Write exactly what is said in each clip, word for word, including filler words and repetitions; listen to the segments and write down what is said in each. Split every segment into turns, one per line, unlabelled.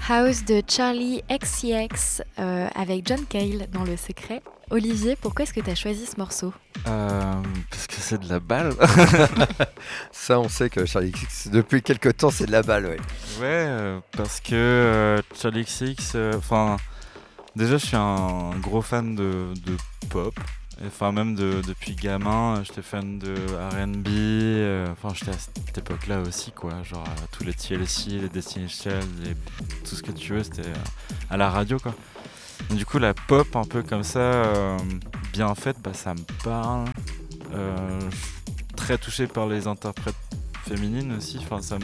House de Charlie X C X euh, avec John Cale dans Le Secret. Olivier, pourquoi est-ce que tu as choisi ce morceau ?
euh, Parce que c'est de la balle.
Ça, on sait que Charlie X C X, depuis quelques temps, c'est de la balle, ouais.
Ouais, euh, parce que euh, Charlie X C X, enfin, euh, déjà, je suis un gros fan de, de pop. Enfin, même de, depuis gamin, j'étais fan de R and B. Enfin, euh, j'étais à cette époque-là aussi, quoi. Genre, euh, tous les T L C, les Destiny's Child, les, tout ce que tu veux, c'était euh, à la radio, quoi. Et du coup, la pop, un peu comme ça, euh, bien faite, bah, ça me parle. Euh, je suis très touché par les interprètes féminines aussi. Enfin, ça me,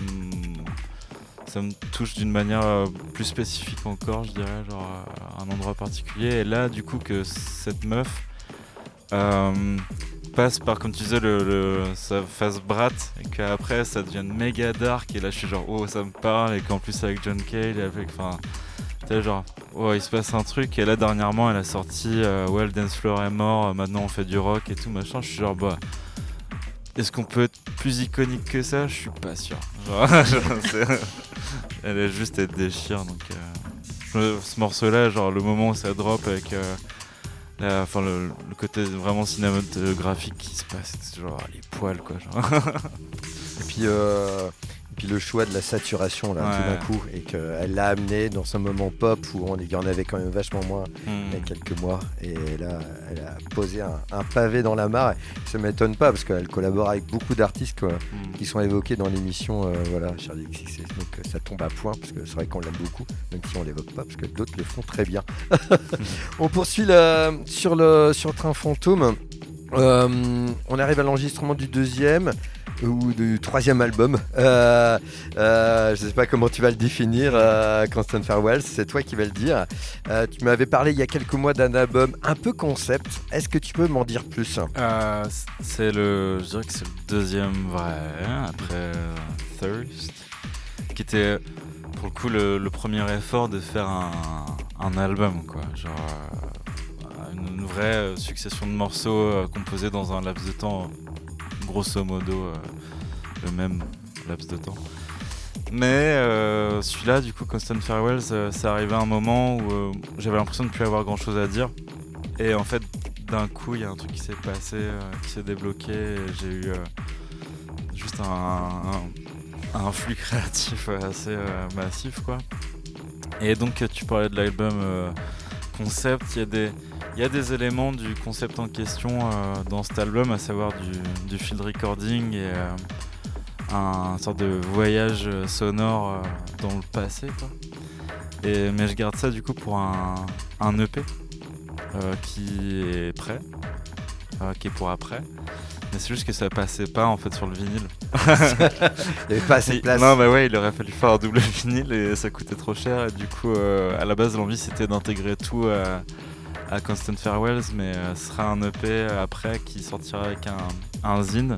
ça me touche d'une manière euh, plus spécifique encore, je dirais, genre à un endroit particulier. Et là, du coup, que cette meuf Euh, passe par, comme tu disais, le, le, sa phase brat et qu'après ça devient méga dark et là je suis genre oh ça me parle et qu'en plus avec John Cale et avec, enfin tu sais genre oh il se passe un truc et là dernièrement elle a sorti euh, ouais le dance floor est mort, euh, maintenant on fait du rock et tout machin, je suis genre bah est-ce qu'on peut être plus iconique que ça, je suis pas sûr genre, genre, c'est... elle est juste elle déchire donc euh... ce morceau là genre le moment où ça drop avec euh... Là, enfin le, le côté vraiment cinématographique qui se passe, c'est genre les poils quoi genre.
Et puis, euh, et puis le choix de la saturation là, ouais. Tout d'un coup, et qu'elle l'a amené dans ce moment pop où on y en avait quand même vachement moins mmh. il y a quelques mois, et là elle a posé un, un pavé dans la mare. Et ça m'étonne pas parce qu'elle collabore avec beaucoup d'artistes quoi, mmh. qui sont évoqués dans l'émission, euh, voilà, Charlie X C X, donc euh, ça tombe à point parce que c'est vrai qu'on l'aime beaucoup, même si on l'évoque pas parce que d'autres le font très bien. On poursuit la, sur le sur Train Fantôme. Euh, on arrive à l'enregistrement du deuxième ou du troisième album. Euh, euh, je ne sais pas comment tu vas le définir, euh, Constant Farewell, c'est toi qui vas le dire. Euh, tu m'avais parlé il y a quelques mois d'un album un peu concept. Est-ce que tu peux m'en dire plus ?
euh, C'est le, je dirais que c'est le deuxième vrai, après euh, Thirst, qui était pour le coup le, le premier effort de faire un, un album, quoi. Genre euh, une, une vraie succession de morceaux euh, composés dans un laps de temps. Grosso modo euh, le même laps de temps. Mais euh, celui-là, du coup, Constant Farewell, ça, ça arrivait à un moment où euh, j'avais l'impression de ne plus avoir grand-chose à dire. Et en fait, d'un coup, il y a un truc qui s'est passé, euh, qui s'est débloqué. Et j'ai eu euh, juste un, un, un flux créatif assez euh, massif, quoi. Et donc, tu parlais de l'album euh, concept, il y a des... Il y a des éléments du concept en question euh, dans cet album, à savoir du, du field recording et euh, un sorte de voyage sonore euh, dans le passé, quoi. Et, mais je garde ça du coup pour un, un E P euh, qui est prêt, euh, qui est pour après. Mais c'est juste que ça passait pas en fait sur le vinyle.
Il n'y avait pas assez de place.
Non, bah ouais, il aurait fallu faire un double vinyle et ça coûtait trop cher. Et du coup, euh, à la base, l'envie c'était d'intégrer tout euh, à Constant Farewells, mais euh, ce sera un E P après qui sortira avec un, un zine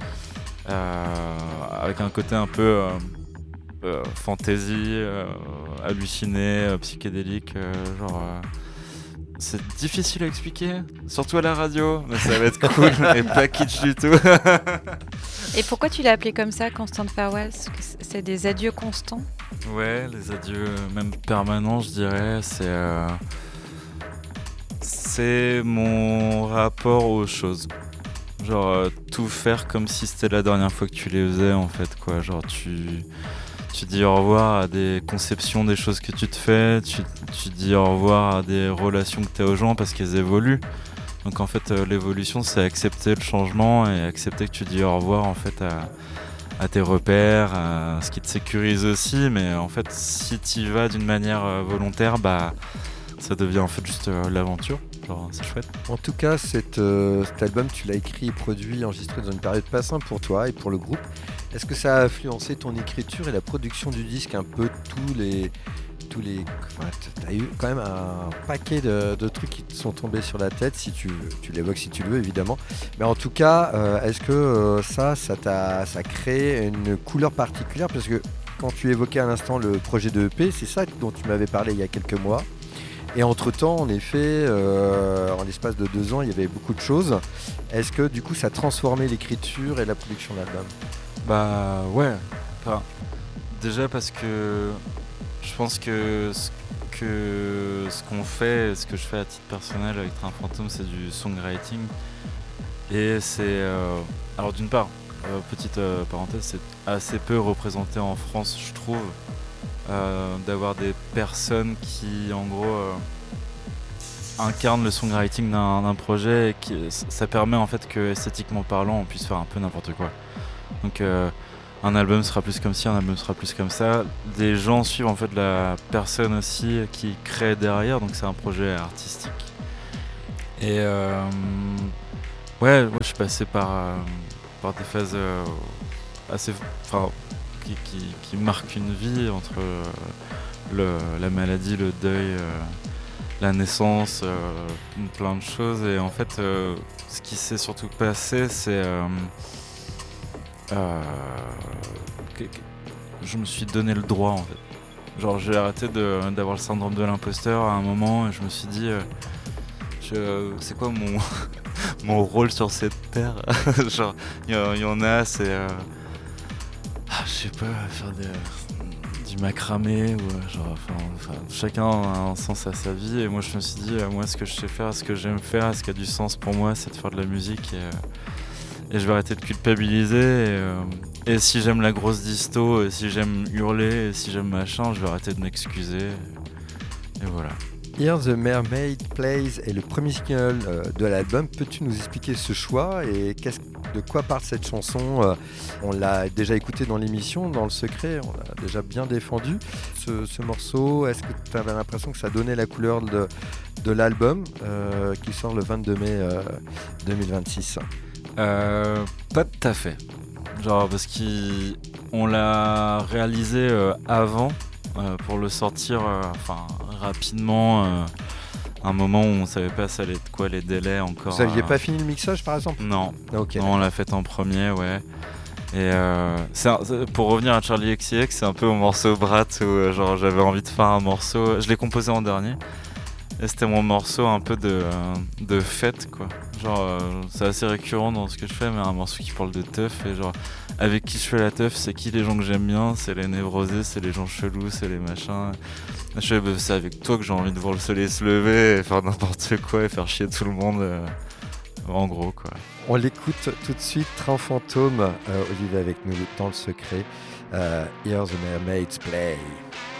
euh, avec un côté un peu euh, euh, fantasy, euh, halluciné, euh, psychédélique, euh, genre euh, c'est difficile à expliquer, surtout à la radio, mais ça va être cool et pas kitsch du tout.
Et pourquoi tu l'as appelé comme ça, Constant Farewells ? C'est des adieux constants ?
Ouais, les adieux même permanents, je dirais, c'est euh, c'est mon rapport aux choses. Genre euh, tout faire comme si c'était la dernière fois que tu les faisais en fait, quoi. Genre tu, tu dis au revoir à des conceptions des choses que tu te fais, tu, tu dis au revoir à des relations que tu as aux gens parce qu'elles évoluent. Donc en fait euh, l'évolution c'est accepter le changement et accepter que tu dis au revoir en fait à, à tes repères, à ce qui te sécurise aussi, mais en fait si tu y vas d'une manière euh, volontaire, bah ça devient en fait juste euh, l'aventure. Genre, c'est chouette.
En tout cas, cette, euh, cet album, tu l'as écrit, produit, enregistré dans une période pas simple pour toi et pour le groupe. Est-ce que ça a influencé ton écriture et la production du disque, un peu tous les... tous les enfin, t'as eu quand même un paquet de, de trucs qui te sont tombés sur la tête, si tu, tu l'évoques si tu le veux, évidemment. Mais en tout cas, euh, est-ce que euh, ça, ça t'a ça crée une couleur particulière ? Parce que quand tu évoquais à l'instant le projet de E P, c'est ça dont tu m'avais parlé il y a quelques mois. Et entre-temps, en effet, euh, en l'espace de deux ans, il y avait beaucoup de choses. Est-ce que du coup, ça a transformé l'écriture et la production de l'album ?
Bah ouais. Enfin, déjà parce que je pense que ce, que ce qu'on fait, ce que je fais à titre personnel avec Train Fantôme, c'est du songwriting. Et c'est... Euh, alors d'une part, euh, petite euh, parenthèse, c'est assez peu représenté en France, je trouve, euh, d'avoir des personnes qui, en gros, euh, incarnent le songwriting d'un, d'un projet. Et qui, ça permet en fait que, esthétiquement parlant, on puisse faire un peu n'importe quoi. Donc euh, un album sera plus comme ci, un album sera plus comme ça. Des gens suivent en fait la personne aussi qui crée derrière, donc c'est un projet artistique. Et euh, ouais, moi je suis passé par, euh, par des phases euh, assez, enfin, qui, qui, qui marquent une vie entre euh, le, la maladie, le deuil, euh, la naissance, euh, plein de choses. Et en fait, euh, ce qui s'est surtout passé, c'est euh, euh, que, que je me suis donné le droit en fait. Genre j'ai arrêté de, d'avoir le syndrome de l'imposteur à un moment et je me suis dit euh, je, c'est quoi mon, mon rôle sur cette terre. Genre il y, y en a c'est euh, ah, je sais pas, faire des, du macramé ou genre enfin, enfin chacun a un sens à sa vie et moi je me suis dit euh, moi ce que je sais faire, ce que j'aime faire, ce qui a du sens pour moi c'est de faire de la musique et, euh, et je vais arrêter de culpabiliser et, euh, et si j'aime la grosse disto, et si j'aime hurler, et si j'aime machin, je vais arrêter de m'excuser et, et voilà.
Here the Mermaid Plays est le premier single euh, de l'album. Peux-tu nous expliquer ce choix et qu'est-ce, de quoi parle cette chanson? euh, On l'a déjà écouté dans l'émission, dans le secret, on l'a déjà bien défendu. Ce, ce morceau, est-ce que tu avais l'impression que ça donnait la couleur de, de l'album euh, qui sort le vingt-deux mai euh, deux mille vingt-six?
euh, Pas tout à fait. Genre parce qu'on l'a réalisé euh, avant. Euh, pour le sortir euh, enfin, rapidement, euh, un moment où on savait pas ça allait être quoi les délais encore.
Vous n'aviez
euh...
pas fini le mixage par exemple?
Non,
okay,
non on l'a fait en premier, ouais. Et euh, c'est un, c'est, pour revenir à Charli X C X, c'est un peu au morceau Brat où euh, genre, j'avais envie de faire un morceau, je l'ai composé en dernier. Et c'était mon morceau un peu de, euh, de fête quoi. Genre euh, c'est assez récurrent dans ce que je fais, mais un morceau qui parle de teuf et genre avec qui je fais la teuf, c'est qui les gens que j'aime bien, c'est les névrosés, c'est les gens chelous, c'est les machins. Je fais bah, c'est avec toi que j'ai envie de voir le soleil se lever et faire n'importe quoi et faire chier tout le monde. Euh, en gros quoi.
On l'écoute tout de suite, Train Fantôme, euh, Olivier avec nous dans le secret. Euh, Here the Mermaids Play.